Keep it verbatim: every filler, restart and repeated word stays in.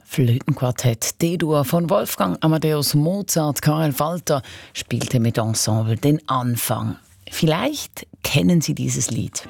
Flötenquartett D-Dur von Wolfgang Amadeus Mozart. Karel Walter spielte mit Ensemble den Anfang. Vielleicht kennen Sie dieses Lied.